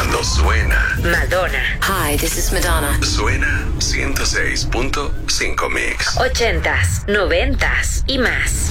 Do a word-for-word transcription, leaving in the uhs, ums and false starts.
Cuando suena Madonna. Hi, this is Madonna. Suena ciento seis punto cinco Mix. Ochentas, noventas y más.